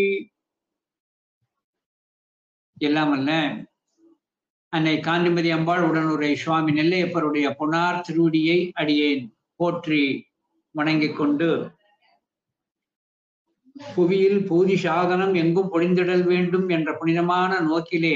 எல்லாம் அல்ல அன்னை காந்திமதி அம்பாள் உடனுரை சுவாமி நெல்லையப்பருடைய பொன்னார் திருவடியை அடியேன் போற்றி வணங்கிக் கொண்டு, புவியில் பூதி சாதனம் எங்கும் பொழிந்திடல் வேண்டும் என்ற புனிதமான நோக்கிலே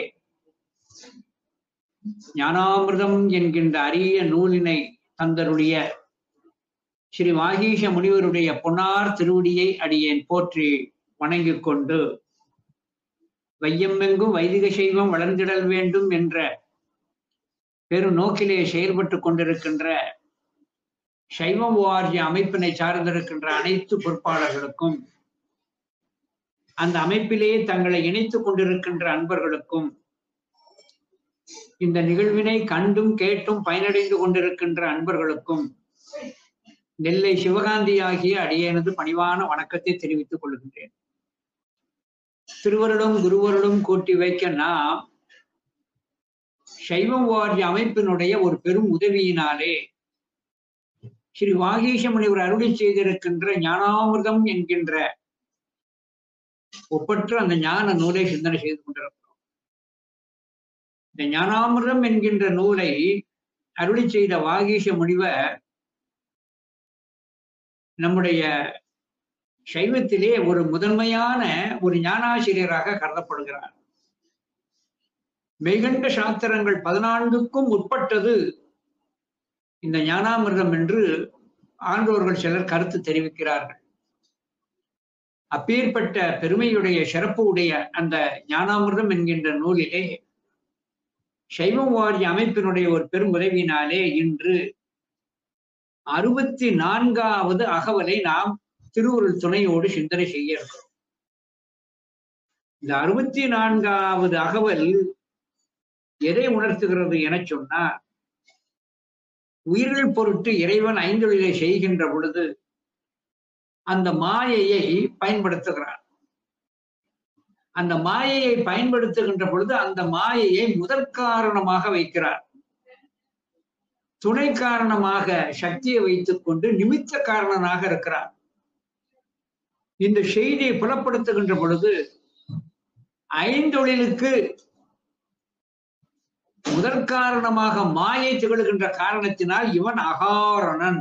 ஞானாமிர்தம் என்கின்ற அரிய நூலினை தந்தருடைய ஸ்ரீ வாகீஷ முனிவருடைய பொன்னார் திருவடியை அடியேன் போற்றி வணங்கிக் கொண்டு, வையமெங்கும் வைதிக சைவம் வளர்ந்திடல் வேண்டும் என்ற பெரு நோக்கிலே செயல்பட்டு கொண்டிருக்கின்ற சைவம் ORG அமைப்பினை சார்ந்திருக்கின்ற அனைத்து பொறுப்பாளர்களுக்கும், அந்த அமைப்பிலே தங்களை இணைத்துக் கொண்டிருக்கின்ற அன்பர்களுக்கும், இந்த நிகழ்வினை கண்டும் கேட்டும் பயனடைந்து கொண்டிருக்கின்ற அன்பர்களுக்கும் நெல்லை சிவகாந்தி ஆகிய அடியேனது பணிவான வணக்கத்தை தெரிவித்துக் கொள்கின்றேன். திருவருடும் குருவருடும் கூட்டி வைக்க நாம் சைவம் ORG அமைப்பினுடைய ஒரு பெரும் உதவியினாலே ஸ்ரீ வாகீஷ முனிவர் அருளி செய்திருக்கின்ற ஞானாமிர்தம் என்கின்ற ஒப்பற்ற அந்த ஞான நூலை சிந்தனை செய்து கொண்டிருக்கிறோம். இந்த ஞானாமிர்தம் என்கின்ற நூலை அருளி செய்த வாகீஷ முனிவர் நம்முடைய சைவத்திலே ஒரு முதன்மையான ஒரு ஞானாசிரியராக கருதப்படுகிறார். மெய்கண்ட சாஸ்திரங்கள் 14க்கும் உட்பட்டது இந்த ஞானாமிர்தம் என்று ஆண்டோர்கள் சிலர் கருத்து தெரிவிக்கிறார்கள். அப்பேற்பட்ட பெருமையுடைய சிறப்பு உடைய அந்த ஞானாமிர்தம் என்கின்ற நூலிலே சைவம் ORG அமைப்பினுடைய ஒரு பெரும் உதவியினாலே இன்று 64வது அகவலை நாம் திருவுருள் துணையோடு சிந்தனை செய்ய இருக்கிறோம். இந்த 64வது அகவல் எதை உணர்த்துகிறது என சொன்னார், உயிர்கள் பொருட்டு இறைவன் ஐந்தொழிலை செய்கின்ற பொழுது அந்த மாயையை பயன்படுத்துகிறார். அந்த மாயையை பயன்படுத்துகின்ற பொழுது அந்த மாயையை முதற் காரணமாக வைக்கிறார். துணை காரணமாக சக்தியை வைத்துக் கொண்டு நிமித்த காரணனாக இருக்கிறார். இந்த செய்தியை புலப்படுத்துகின்ற பொழுது ஐந்தொழிலுக்கு முதற் காரணமாக மாயை திகழ்கின்ற காரணத்தினால் இவன் அகாரணன்.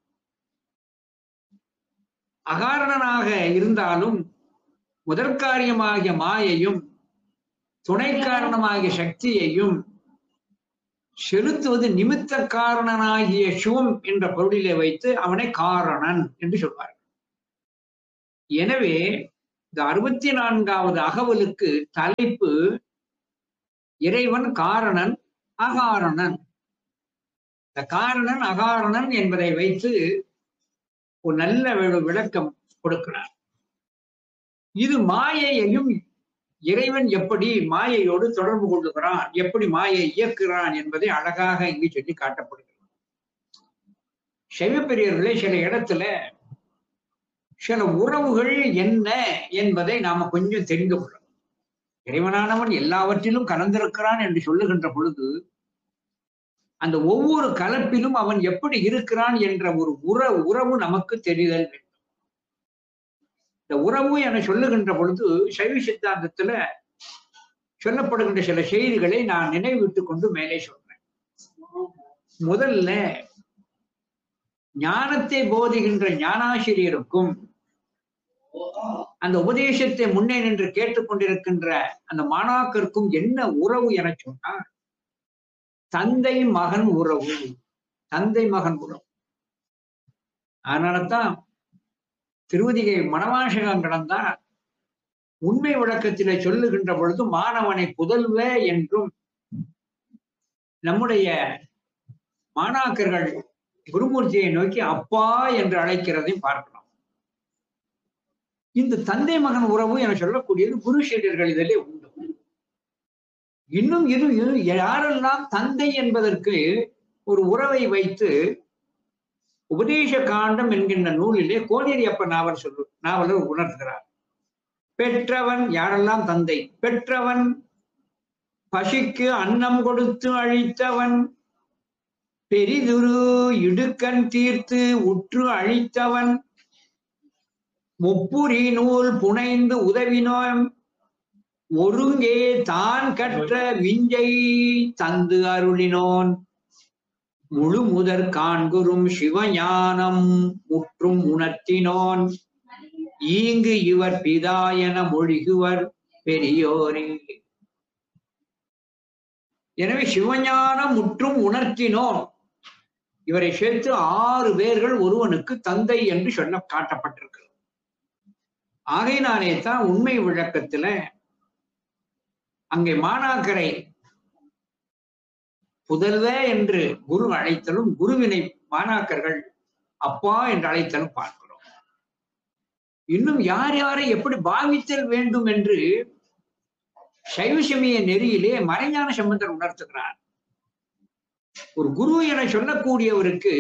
அகாரணனாக இருந்தாலும் முதற்காரியமாகிய மாயையும் துணை காரணமாகிய சக்தியையும் செலுத்துவது நிமித்த காரணனாகிய சிவம் என்ற பொருளிலே வைத்து அவனை காரணன் என்று சொல்வார். எனவே இந்த 64வது அகவலுக்கு தலைப்பு இறைவன் காரணன் அகாரணன். இந்த காரணன் அகாரணன் என்பதை வைத்து ஒரு நல்ல விளக்கம் கொடுக்கிறார். இது மாயையையும் இறைவன் எப்படி மாயையோடு தொடர்பு கொள்ளுகிறான், எப்படி மாயை இயக்குகிறான் என்பதை அழகாக இங்கு சொல்லி காட்டப்படுகிறது. சைவப்பெரியர்களே சில இடத்துல சில உறவுகள் என்ன என்பதை நாம கொஞ்சம் தெரிந்து கொள்ளணும். இறைவனானவன் எல்லாவற்றிலும் கலந்திருக்கிறான் என்று சொல்லுகின்ற பொழுது அந்த ஒவ்வொரு கலப்பிலும் அவன் எப்படி இருக்கிறான் என்ற ஒரு உறவு நமக்கு தெரிதல் வேண்டும். இந்த உறவு என சொல்லுகின்ற பொழுது சைவ சித்தாந்தத்துல சொல்லப்படுகின்ற சில செய்திகளை நான் நினைவிட்டுக் கொண்டு மேலே சொல்றேன். முதல்ல ஞானத்தை போதிக்கின்ற ஞானாசிரியருக்கும் அந்த உபதேசத்தை முன்னே நின்று கேட்டுக்கொண்டிருக்கின்ற அந்த மாணாக்கருக்கும் என்ன உறவு என சொன்னார், தந்தை மகன் உறவு. தந்தை மகன் உறவு. அதனாலதான் திருவதிகை மணவாசகம் கடந்தால் உண்மை விளக்கத்திலே சொல்லுகின்ற பொழுது மாணவனை புதல்வ என்றும் நம்முடைய மாணாக்கர்கள் குருமூர்த்தியை நோக்கி அப்பா என்று அழைக்கிறதையும் பார்க்கலாம். இந்த தந்தை மகன் உறவு என சொல்லக்கூடியது குரு சீடர்கள் இதிலே உண்டு. இன்னும் இது யாரெல்லாம் தந்தை என்பதற்கு ஒரு உறவை வைத்து உபதேச காண்டம் என்கின்ற நூலிலே கோனேரியப்ப நாவலர் உணர்த்துகிறார். பெற்றவன் யாரெல்லாம் தந்தை, பெற்றவன் பசிக்கு அன்னம் கொடுத்து அழித்தவன், பெரிதுரு இடுக்கண் தீர்த்து உற்று அழித்தவன், முப்புரி நூல் புனைந்து உதவினோம் ஒருங்கே தான் கற்ற விஞ்சை தந்து அருளினோன் முழு முதற் காண்குறும் சிவஞானம் முற்றும் உணர்த்தினோன் ஈங்கு இவர் பிதா என மொழிகுவர் பெரியோரே. எனவே சிவஞானம் முற்றும் உணர்த்தினோன், இவரை சேர்த்து 6 பேர்கள் ஒருவனுக்கு தந்தை என்று சொல்ல காட்டப்பட்டிருக்கிறது. ஆகையினாலே தான் உண்மை விளக்கத்துல அங்கே மாணாக்கரை புதல்வ என்று குரு அழைத்தலும் குருவினை மாணாக்கர்கள் அப்பா என்று அழைத்தலும் பார்க்கிறோம். இன்னும் யார் யாரை எப்படி பாவித்தல் வேண்டும் என்று சைவ சமய நெறியிலே மறைஞான சம்பந்தர் உணர்த்துகிறார். ஒரு குரு என சொல்லக்கூடியவருக்கு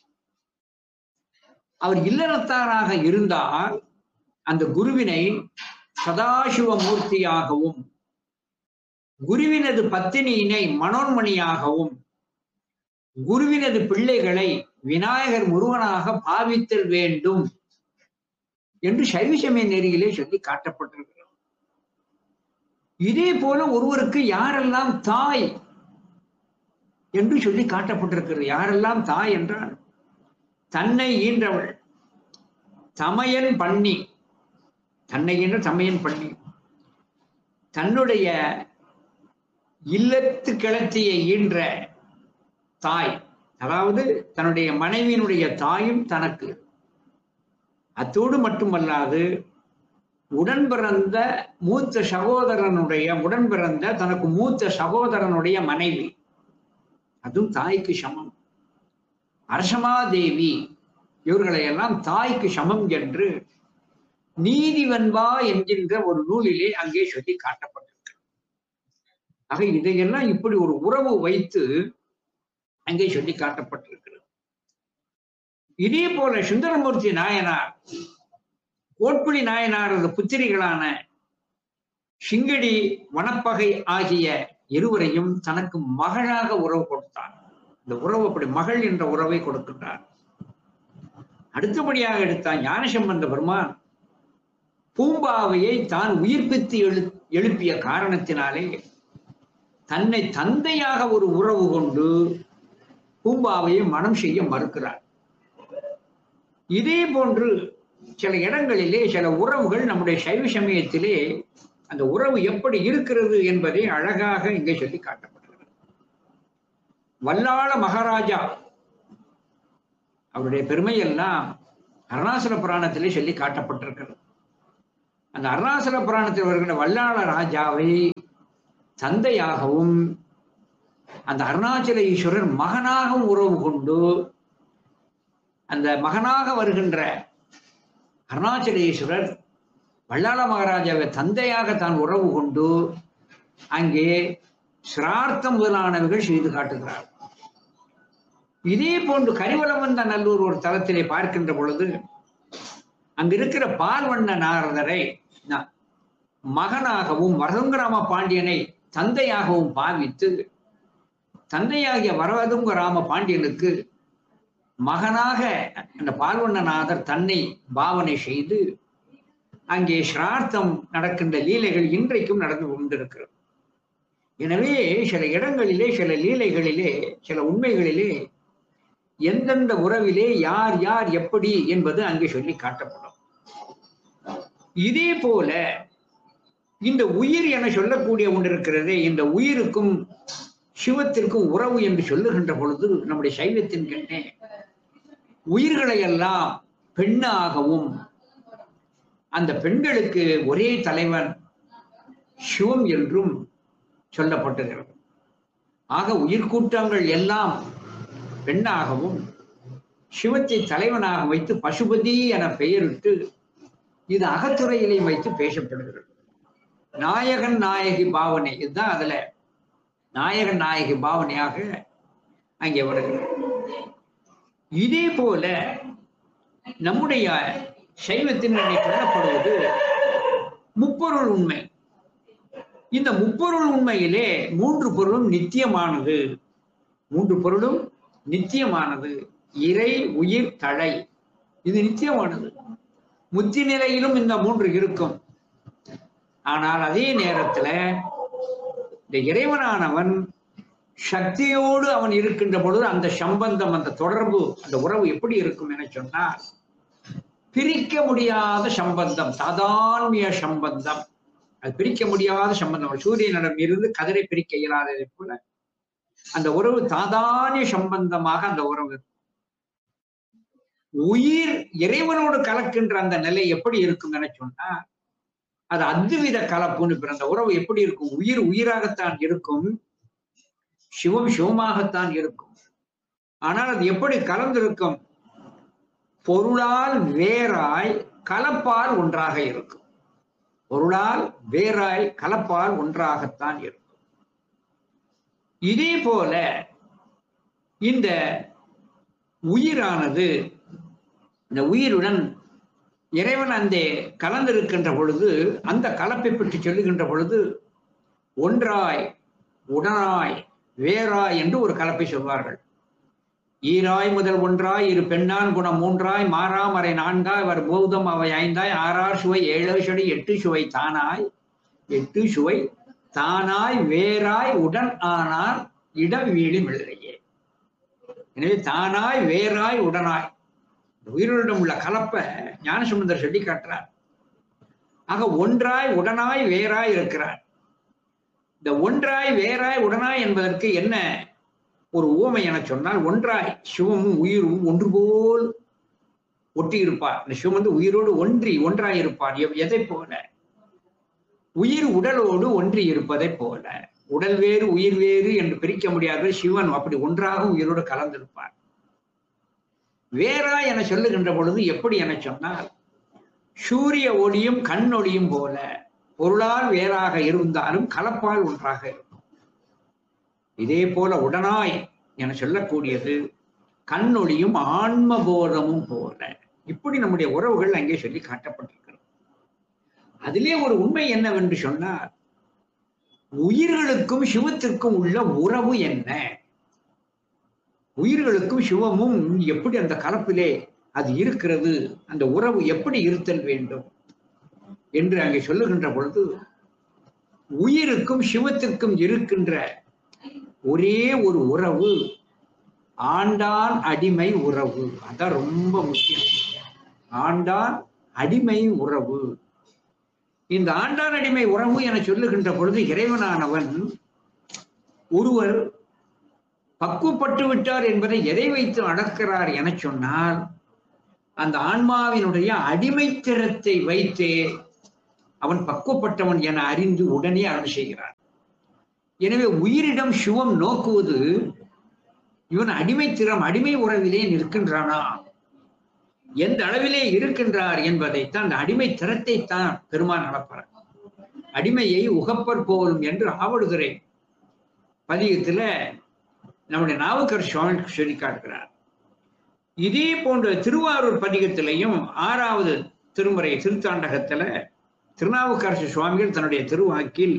அவர் இல்லறத்தாராக இருந்தால் அந்த குருவினை சதாசிவ மூர்த்தியாகவும் குருவினது பத்தினியினை மனோன்மணியாகவும் குருவினது பிள்ளைகளை விநாயகர் முருகனாக பாவித்தல் வேண்டும் என்று சைவ சமய நெறியிலே சொல்லி காட்டப்பட்டிருக்கிறது. இதே போல ஒருவருக்கு யாரெல்லாம் தாய் என்று சொல்லி காட்டப்பட்டிருக்கிறது. யாரெல்லாம் தாய் என்றால் தன்னை ஈன்றவள் தமையன் பண்ணி, தன்னை ஈன்ற தமையன் பண்ணி, தன்னுடைய இல்லத்து கிளத்தியை ஈன்ற தாய், அதாவது தன்னுடைய மனைவியினுடைய தாயும் தனக்கு, அத்தோடு மட்டுமல்லாது உடன் பிறந்த மூத்த சகோதரனுடைய உடன் பிறந்த தனக்கு மூத்த சகோதரனுடைய மனைவி, அதுவும் தாய்க்கு சமம். அரசமாதேவி இவர்களை எல்லாம் தாய்க்கு சமம் என்று நீதிவன்பா என்கின்ற ஒரு நூலிலே அங்கே சொல்லி காட்டப்பட்டிருக்கிறது. ஆக இதையெல்லாம் இப்படி ஒரு உறவு வைத்து அங்கே சொல்லி காட்டப்பட்டிருக்கிறது. இதே போல சுந்தரமூர்த்தி நாயனார் கோட்புலி நாயனாரது புத்திரிகளான சிங்கடி வனப்பகை ஆகிய இருவரையும் தனக்கு மகளாக உறவு கொடுத்தார். இந்த உறவு அப்படி மகள் என்ற உறவை கொடுக்கின்றார். அடுத்தபடியாக எடுத்தார் ஞானசம்பந்த பெருமான் பூம்பாவையை தான் உயிர்ப்பித்து எழுப்பிய காரணத்தினாலே தன்னை தந்தையாக ஒரு உறவு கொண்டு பூம்பாவையை மனம் செய்ய மறுக்கிறார். இதே போன்று சில இடங்களிலே சில உறவுகள் நம்முடைய சைவ சமயத்திலே அந்த உறவு எப்படி இருக்கிறது என்பதை அழகாக இங்கே சொல்லி காட்டப்பட்டிருக்கிறது. வல்லாள மகாராஜா அவருடைய பெருமையெல்லாம் அருணாசல புராணத்திலே சொல்லி காட்டப்பட்டிருக்கிறது. அந்த அருணாசல புராணத்தில் வருகிற வல்லாள ராஜாவை தந்தையாகவும் அந்த அருணாச்சல ஈஸ்வரர் மகனாகவும் உறவு கொண்டு அந்த மகனாக வருகின்ற அருணாச்சலேஸ்வரர் வல்லாள மகாராஜாவை தந்தையாக தான் உறவு கொண்டு அங்கே சிரார்த்தம் முதலானவர்கள் செய்து காட்டுகிறார். இதே போன்று கரிவலவந்த நல்லூர் ஒரு தலத்திலே பார்க்கின்ற பொழுது அங்கிருக்கிற பால்வண்ண நாரதரை மகனாகவும் வரதுங்கராம பாண்டியனை தந்தையாகவும் பாவித்து தந்தையாகிய வரதுங்கராம பாண்டியனுக்கு மகனாக அந்த பால்வண்ணநாதர் தன்னை பாவனை செய்து அங்கே சிரார்த்தம் நடக்கின்ற லீலைகள் இன்றைக்கும் நடந்து கொண்டிருக்கிறது. எனவே சில இடங்களிலே சில லீலைகளிலே சில உண்மைகளிலே எந்தெந்த உறவிலே யார் யார் எப்படி என்பது அங்கே சொல்லி காட்டப்படும். இதே போல இந்த உயிர் என சொல்லக்கூடிய ஒன்று இருக்கிறதே, இந்த உயிருக்கும் சிவத்திற்கும் உறவு என்று சொல்லுகின்ற பொழுது நம்முடைய சைவத்தின் கண்ணே உயிர்களை எல்லாம் பெண்ணாகவும் அந்த பெண்களுக்கு ஒரே தலைவன் சிவம் என்றும் சொல்லப்பட்டிருக்கிறது. ஆக உயிர்கூட்டங்கள் எல்லாம் பெண்ணாகவும் சிவத்தை தலைவனாக வைத்து பசுபதி என பெயரிட்டு இது அகத்துறையிலே வைத்து பேசப்படுகிறது. நாயகன் நாயகி பாவனை, இதுதான் அதுல நாயகன் நாயகி பாவனையாக அங்கே வருகிறது. இதே போல நம்முடைய சைவத்தின் சொல்லப்படுவது முப்பொருள் உண்மை. இந்த முப்பொருள் உண்மையிலே 3 பொருளும் நித்தியமானது. 3 பொருளும் நித்தியமானது. இறை, உயிர், தழை, இது நித்தியமானது. முத்தி நிலையிலும் இந்த மூன்று இருக்கும். ஆனால் அதே நேரத்துல இந்த இறைவனானவன் சக்தியோடு அவன் இருக்கின்ற பொழுது அந்த சம்பந்தம், அந்த தொடர்பு, அந்த உறவு எப்படி இருக்கும் என சொன்னால் பிரிக்க முடியாத சம்பந்தம், தாதான்மிய சம்பந்தம். அது பிரிக்க முடியாத சம்பந்தம். சூரியனிடம் இருந்து கதிரை பிரிக்க இயலாததை போல அந்த உறவு தாதான்ய சம்பந்தமாக அந்த உறவு. உயிர் இறைவனோடு கலக்கின்ற அந்த நிலை எப்படி இருக்கும் என சொன்னா அது அத்வித கலப்புன்னு. அந்த உறவு எப்படி இருக்கும்? உயிர் உயிராகத்தான் இருக்கும், சிவம் சிவமாகத்தான் இருக்கும். ஆனால் அது எப்படி கலந்திருக்கும்? பொருளால் வேறாய் கலப்பால் ஒன்றாக இருக்கும். பொருளால் வேறாய் கலப்பால் ஒன்றாகத்தான் இருக்கும். இதே போல இந்த உயிரானது இந்த உயிருடன் இறைவன் அந்த கலந்திருக்கின்ற பொழுது அந்த கலப்பை பற்றி சொல்லுகின்ற பொழுது ஒன்றாய் உடனாய் வேறாய் என்று ஒரு கலப்பை சொல்வார்கள். ஈராய் முதல் ஒன்றாய் இரு பெண்ணான் குணம் மூன்றாய் மாறாமறை நான்காய் அவர் பௌதம் அவை ஐந்தாய் ஆறார் சுவை ஏழு செடி எட்டு சுவை தானாய் எட்டு சுவை தானாய் வேறாய் உடன் ஆனார் இடம் வீடு மிளலையே. எனவே தானாய் வேறாய் உடனாய் உயிரிடம் உள்ள கலப்பை ஞானசம்பந்தர் சொல்லி காட்டுறார். ஆக ஒன்றாய் உடனாய் வேறாய் இருக்கிறார். இந்த ஒன்றாய் வேறாய் உடனாய் என்பதற்கு என்ன ஒரு ஊமை என சொன்னால், ஒன்றாய் சிவமும் உயிரும் ஒன்று போல் ஒட்டி இருப்பார். இந்த சிவம் வந்து உயிரோடு ஒன்றாய் இருப்பார். எதை போல? உயிர் உடலோடு ஒன்றி இருப்பதை போல. உடல் வேறு உயிர் வேறு என்று பிரிக்க முடியாத சிவன் அப்படி ஒன்றாக உயிரோடு கலந்திருப்பார். வேறா என சொல்லுகின்ற பொழுது எப்படி என சொன்னால், சூரிய ஒளியும் கண்ணொளியும் போல பொருளால் வேறாக இருந்தாலும் கலப்பால் ஒன்றாக இருக்கும். இதே போல உடனாய் என சொல்லக்கூடியது கண்ணொளியும் ஆன்மபோதமும் போல. இப்படி நம்முடைய உறவுகள் அங்கே சொல்லி காட்டப்பட்டிருக்கிறது. அதிலே ஒரு உண்மை என்னவென்று சொன்னால், உயிர்களுக்கும் சிவத்திற்கும் உள்ள உறவு என்ன? உயிர்களுக்கும் சிவமும் எப்படி அந்த கலப்பிலே அது இருக்கிறது, அந்த உறவு எப்படி இருத்தல் வேண்டும் என்று அங்கே சொல்லுகின்ற பொழுது, உயிருக்கும் சிவத்திற்கும் இருக்கின்ற ஒரே ஒரு உறவு ஆண்டான் அடிமை உறவு. அதான் ரொம்ப முக்கியம். ஆண்டான் அடிமை உறவு. இந்த ஆண்டான் அடிமை உறவு என சொல்லுகின்ற பொழுது இறைவனானவன் ஒருவர் பக்குவப்பட்டு விட்டார் என்பதை எதை வைத்து அடக்கிறார் என சொன்னால், அந்த ஆன்மாவினுடைய அடிமைத்திறத்தை வைத்தே அவன் பக்குவப்பட்டவன் என அறிந்து உடனே அருள் செய்கிறார். எனவே உயிரிடம் சிவம் நோக்குவது இவன் அடிமைத்திறம், அடிமை உறவிலே நிற்கின்றானா, எந்த அளவிலே இருக்கின்றார் என்பதைத்தான், அந்த அடிமை திறத்தை தான் பெருமான் நடப்பார். அடிமையை உகப்பர் போலும் என்று ஆவடுகிறேன் பதிகத்துல நம்முடைய நாவுக்கரசர் சுவாமி சொல்லி காட்டுகிறார். இதே போன்ற திருவாரூர் பதிகத்திலையும் 6வது திருமுறை திருத்தாண்டகத்துல திருநாவுக்கரசர் சுவாமிகள் தன்னுடைய திருவாக்கில்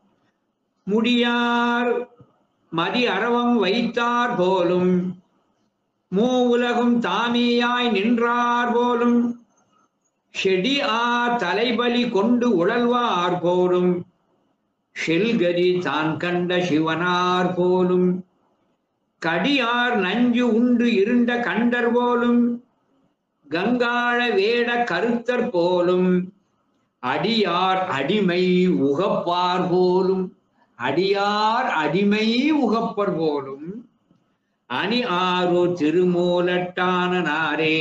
முடியார் மதி அரவம் வைத்தார் போலும் மூ உலகும் தாமியாய் நின்றார் போலும் செடி ஆர் தலைபலி கொண்டு உழல்வார் போலும் செல்கதி தான் கண்ட சிவனார் போலும் கடியார் நஞ்சு உண்டு இருண்ட கண்டர் போலும் கங்காள வேட கருத்தர் போலும் அடியார் அடிமை உகப்பார் போலும். அடியார் அடிமை உகப்பர் போலும் அணி ஆரோ திருமூலட்டானாரே.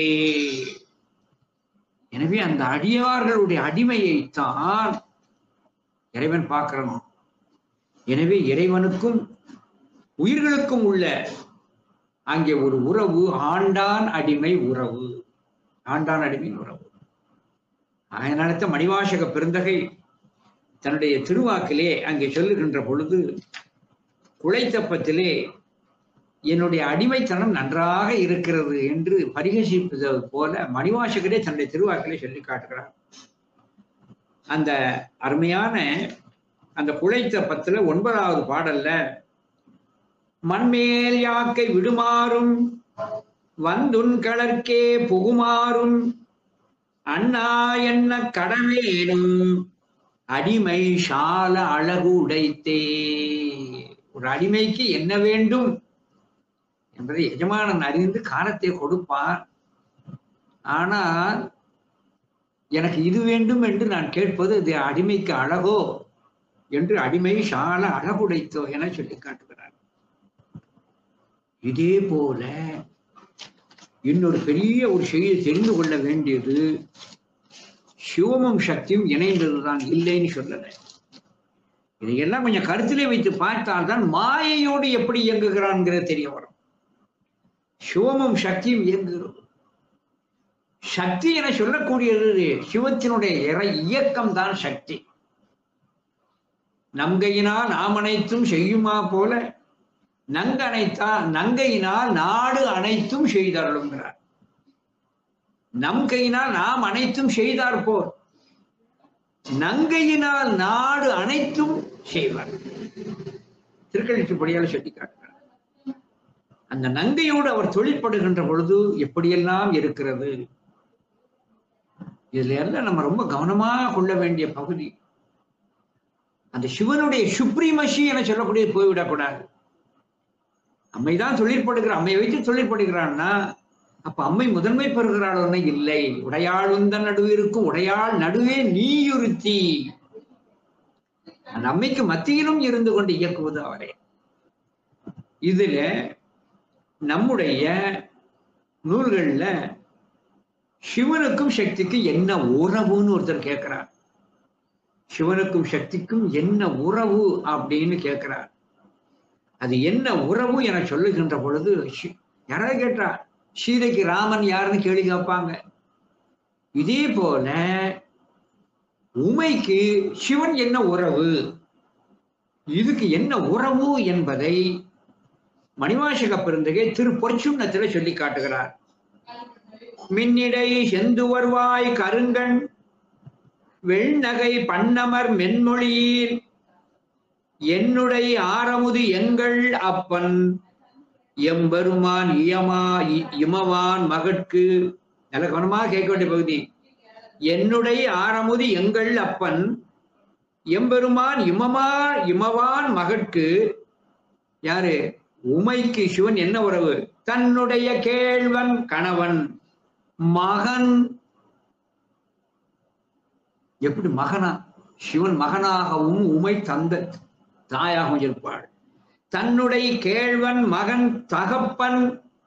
எனவே அந்த அடியார்களுடைய அடிமையைத்தான் இறைவன் பார்க்கிறோம். எனவே இறைவனுக்கும் உயிர்களுக்கும் உள்ள அங்கே ஒரு உறவு ஆண்டான் அடிமை உறவு. ஆண்டான் அடிமை உறவு. அதனால மணிவாசக பெருந்தகை தன்னுடைய திருவாக்கிலே அங்கே சொல்லுகின்ற பொழுது, குழைத்தப்பத்திலே என்னுடைய அடிமைத்தனம் நன்றாக இருக்கிறது என்று பரிகசிப்பது போல மணிவாசகரே தன்னுடைய திருவாக்கிலே சொல்லி காட்டுகிறார். அந்த அருமையான அந்த குழைத்தப்பத்துல 9வது பாடல்ல, மண்மேல் யாக்கை விடுமாறும் வந்துன் களர்க்கே புகுமாறும் அண்ணா என்ன கடவேனும் அடிமை சால அழகு உடைத்தே. ஒரு அடிமைக்கு என்ன வேண்டும் என்பதை எஜமானன் அறிந்து காலத்தை கொடுப்பார். ஆனால் எனக்கு இது வேண்டும் என்று நான் கேட்பது இது அடிமைக்கு அழகோ என்று அடிமை சால அழகுடைத்தோ என சொல்லி காட்டுகிறார். இதே போல இன்னொரு பெரிய ஒரு செய்தியை தெரிந்து கொள்ள வேண்டியது, சிவமும் சக்தியும் இணைந்ததுதான், இல்லைன்னு சொல்லல. இதையெல்லாம் கொஞ்சம் கருத்திலே வைத்து பார்த்தால்தான் மாயையோடு எப்படி இயங்குகிறான்ங்கிறது தெரிய வரும். சிவமும் சக்தியும் இயங்குகிறது. சக்தி என சொல்லக்கூடியது சிவத்தினுடைய இயக்கம் தான் சக்தி. நங்கையினால் நாம் அனைத்தும் செய்யுமா போல நங்கையினால் நாடு அனைத்தும் செய்தார்களுங்கிறார். நம் கையினால் நாம் அனைத்தும் செய்தார் போல் நங்கையினால் நாடு அனைத்தும் செய்வார். திருக்கழிச்சுப்படியால் சொல்லி காட்டுகிறார். அந்த நங்கையோடு அவர் தொழிற்படுகின்ற பொழுது எப்படியெல்லாம் இருக்கிறது. இதுல எல்லாம் நம்ம ரொம்ப கவனமாக கொள்ள வேண்டிய பகுதி. அந்த சிவனுடைய சுப்ரீமசி என சொல்லக்கூடிய போய்விடக்கூடாது. அம்மைதான் தொழிற்படுகிறார், அம்மையை வைத்து தொழிற்படுகிறான்னா அப்ப அம்மை முதன்மை பெறுகிறாள் இல்லை. உடையாள் உந்த நடுவே இருக்கும் உடையாள் நடுவே நீயுறுத்தி, அந்த அம்மைக்கு மத்தியிலும் இருந்து கொண்டு இயக்குவது அவரே. இதுல நம்முடைய நூல்கள்ல சிவனுக்கும் சக்திக்கும் என்ன உறவுன்னு ஒருத்தர் கேட்கிறார். சிவனுக்கும் சக்திக்கும் என்ன உறவு அப்படின்னு கேட்கிறார். அது என்ன உறவு என சொல்லுகின்ற பொழுது யாராவது கேட்டா சீதைக்கு ராமன் யாருன்னு கேள்வி கேட்பாங்க. இதே போல உமைக்கு சிவன் என்ன உறவு, இதுக்கு என்ன உறவு என்பதை மணிவாசக பெருந்தகை திரு பொற்சுண்ணத்தில் சொல்லி காட்டுகிறார். மின்னிடை செந்துவர்வாய் கருங்கண் வெண்ணகை பண்ணமர் மென்மொழியில் என்னுடைய ஆரமுது எங்கள் அப்பன் எம்பெருமான் இமவான் மகட்கு. நல்ல கவனமாக கேட்க வேண்டிய பகுதி. என்னுடைய ஆரமுது எங்கள் அப்பன் எம்பெருமான் இமவான் மகட்கு. யாரு? உமைக்கு சிவன் என்ன உறவு? தன்னுடைய கேள்வன் கணவன் மகன். எப்படி மகனா? சிவன் மகனாகவும் உமை தந்த தாயாகவும் இருப்பாள். தன்னுடைய கேள்வன் மகன் தகப்பன்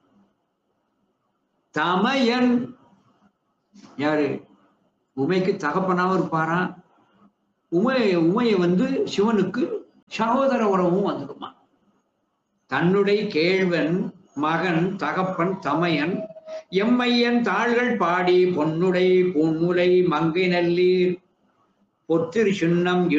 தமையன். யாரு? உமைக்கு தகப்பனாவும் இருப்பாராம். உமையை சிவனுக்கு சகோதர உறவும் வந்துடுமா. தன்னுடைய கேள்வன் மகன் தகப்பன் தமையன் எம்மையன் தாள்கள் பாடி பொன்னுடை பூமுலை மங்கை நல்லீர் பொத்திரு சுண்ணம்